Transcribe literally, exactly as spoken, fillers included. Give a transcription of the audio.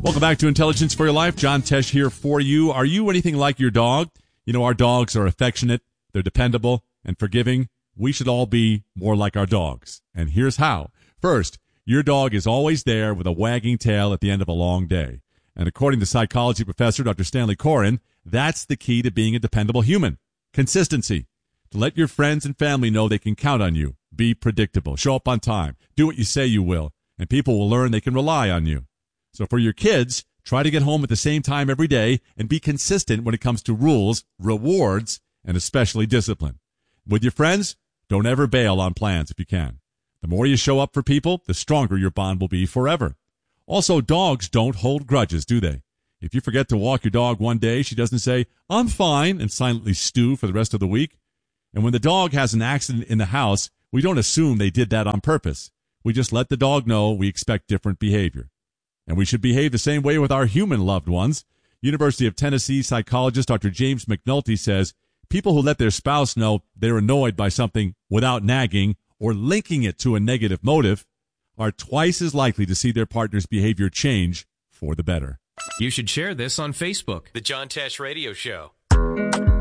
Welcome back to Intelligence for Your Life. John Tesh here for you. Are you anything like your dog? You know, our dogs are affectionate, they're dependable, and forgiving. We should all be more like our dogs. And here's how. First, your dog is always there with a wagging tail at the end of a long day. And according to psychology professor Doctor Stanley Coren, that's the key to being a dependable human. Consistency. To let your friends and family know they can count on you. Be predictable. Show up on time. Do what you say you will. And people will learn they can rely on you. So for your kids, try to get home at the same time every day and be consistent when it comes to rules, rewards, and especially discipline. With your friends, don't ever bail on plans if you can. The more you show up for people, the stronger your bond will be forever. Also, dogs don't hold grudges, do they? If you forget to walk your dog one day, she doesn't say, "I'm fine," and silently stew for the rest of the week. And when the dog has an accident in the house, we don't assume they did that on purpose. We just let the dog know we expect different behavior. And we should behave the same way with our human loved ones. University of Tennessee psychologist Doctor James McNulty says, people who let their spouse know they're annoyed by something without nagging or linking it to a negative motive are twice as likely to see their partner's behavior change for the better. You should share this on Facebook. The John Tesh Radio Show.